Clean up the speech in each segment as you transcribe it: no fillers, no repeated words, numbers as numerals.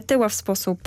tyła w sposób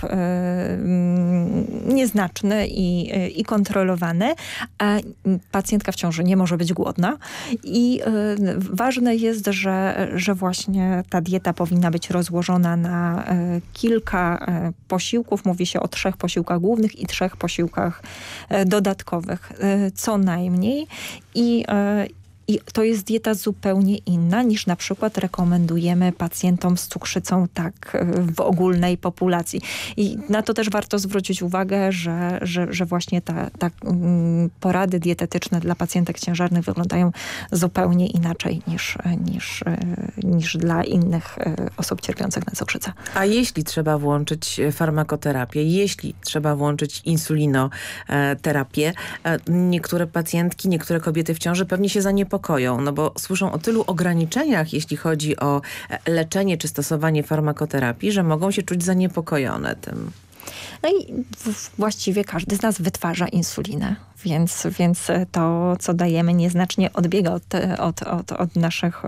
nieznaczny i kontrolowany, a pacjentka w ciąży nie może być głodna i ważne jest, że właśnie ta dieta powinna być rozłożona na kilka posiłków. Mówi się o 3 posiłkach głównych i 3 posiłkach dodatkowych co najmniej i to jest dieta zupełnie inna niż na przykład rekomendujemy pacjentom z cukrzycą tak w ogólnej populacji. I na to też warto zwrócić uwagę, że właśnie porady dietetyczne dla pacjentek ciężarnych wyglądają zupełnie inaczej niż dla innych osób cierpiących na cukrzycę. A jeśli trzeba włączyć farmakoterapię, jeśli trzeba włączyć insulinoterapię, niektóre pacjentki, niektóre kobiety w ciąży pewnie się zaniepokoją, no bo słyszą o tylu ograniczeniach, jeśli chodzi o leczenie czy stosowanie farmakoterapii, że mogą się czuć zaniepokojone tym. No i właściwie każdy z nas wytwarza insulinę, więc to, co dajemy, nieznacznie odbiega od naszych,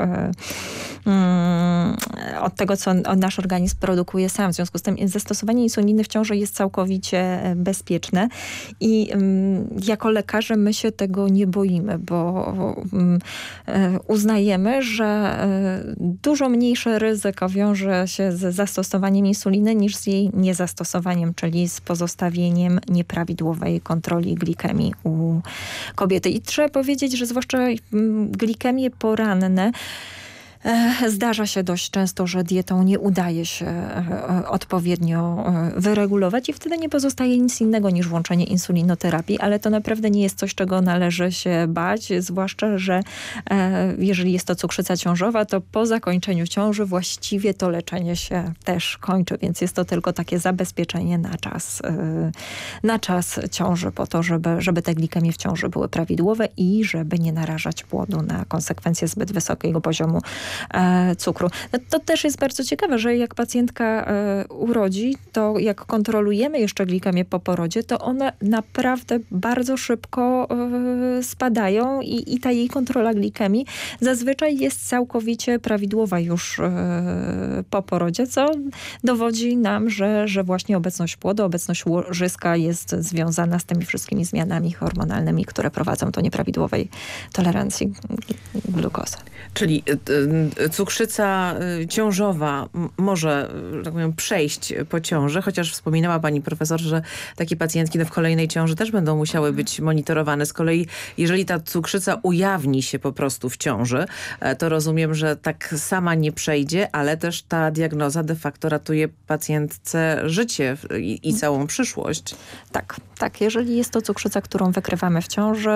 od tego, co nasz organizm produkuje sam. W związku z tym zastosowanie insuliny w ciąży jest całkowicie bezpieczne i jako lekarze my się tego nie boimy, bo uznajemy, że dużo mniejsze ryzyko wiąże się z zastosowaniem insuliny niż z jej niezastosowaniem, czyli z pozostawieniem nieprawidłowej kontroli glikemii u kobiety. I trzeba powiedzieć, że zwłaszcza glikemie poranne zdarza się dość często, że dietą nie udaje się odpowiednio wyregulować i wtedy nie pozostaje nic innego niż włączenie insulinoterapii, ale to naprawdę nie jest coś, czego należy się bać, zwłaszcza, że jeżeli jest to cukrzyca ciążowa, to po zakończeniu ciąży właściwie to leczenie się też kończy, więc jest to tylko takie zabezpieczenie na czas ciąży po to, żeby te glikemie w ciąży były prawidłowe i żeby nie narażać płodu na konsekwencje zbyt wysokiego poziomu cukru. No to też jest bardzo ciekawe, że jak pacjentka urodzi, to jak kontrolujemy jeszcze glikemię po porodzie, to one naprawdę bardzo szybko spadają i ta jej kontrola glikemii zazwyczaj jest całkowicie prawidłowa już po porodzie, co dowodzi nam, że właśnie obecność płodu, obecność łożyska jest związana z tymi wszystkimi zmianami hormonalnymi, które prowadzą do nieprawidłowej tolerancji glukozy. Czyli cukrzyca ciążowa może, tak powiem, przejść po ciąży, chociaż wspominała pani profesor, że takie pacjentki w kolejnej ciąży też będą musiały być monitorowane. Z kolei, jeżeli ta cukrzyca ujawni się po prostu w ciąży, to rozumiem, że tak sama nie przejdzie, ale też ta diagnoza de facto ratuje pacjentce życie i całą przyszłość. Tak. Jeżeli jest to cukrzyca, którą wykrywamy w ciąży,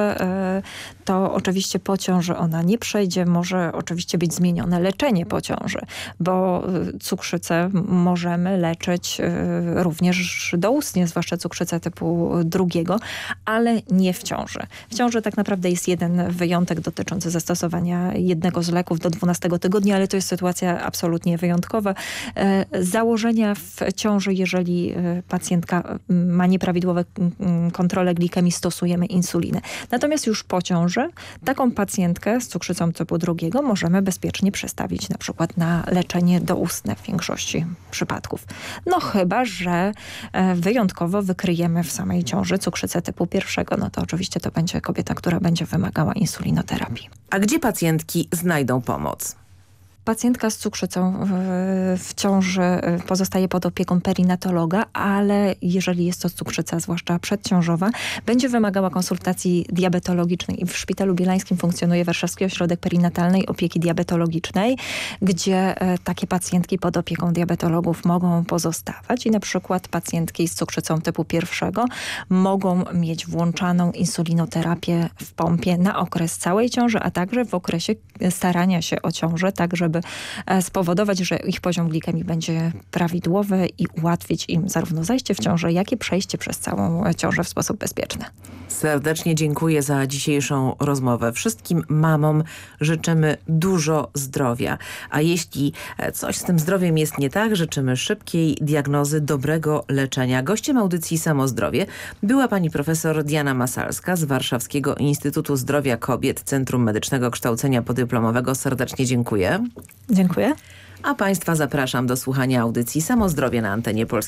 to oczywiście po ciąży ona nie przejdzie. Może oczywiście być zmienione leczenie po ciąży, bo cukrzycę możemy leczyć również doustnie, zwłaszcza cukrzycę typu 2, ale nie w ciąży. W ciąży tak naprawdę jest jeden wyjątek dotyczący zastosowania jednego z leków do 12 tygodnia, ale to jest sytuacja absolutnie wyjątkowa. Założenia w ciąży, jeżeli pacjentka ma nieprawidłowe kontrolę glikemii, stosujemy insulinę. Natomiast już po ciąży taką pacjentkę z cukrzycą typu 2 możemy bezpiecznie przestawić na przykład na leczenie doustne w większości przypadków. No chyba, że wyjątkowo wykryjemy w samej ciąży cukrzycę typu 1, no to oczywiście to będzie kobieta, która będzie wymagała insulinoterapii. A gdzie pacjentki znajdą pomoc? Pacjentka z cukrzycą w ciąży pozostaje pod opieką perinatologa, ale jeżeli jest to cukrzyca, zwłaszcza przedciążowa, będzie wymagała konsultacji diabetologicznej. I w Szpitalu Bielańskim funkcjonuje Warszawski Ośrodek Perinatalnej Opieki Diabetologicznej, gdzie takie pacjentki pod opieką diabetologów mogą pozostawać i na przykład pacjentki z cukrzycą typu 1 mogą mieć włączaną insulinoterapię w pompie na okres całej ciąży, a także w okresie starania się o ciążę, tak żeby spowodować, że ich poziom glikemii będzie prawidłowy i ułatwić im zarówno zajście w ciążę, jak i przejście przez całą ciążę w sposób bezpieczny. Serdecznie dziękuję za dzisiejszą rozmowę. Wszystkim mamom życzymy dużo zdrowia. A jeśli coś z tym zdrowiem jest nie tak, życzymy szybkiej diagnozy, dobrego leczenia. Gościem audycji Samozdrowie była pani profesor Diana Masalska z Warszawskiego Instytutu Zdrowia Kobiet, Centrum Medycznego Kształcenia Podyplomowego. Serdecznie dziękuję. Dziękuję. A państwa zapraszam do słuchania audycji Samozdrowie na antenie Polskiej.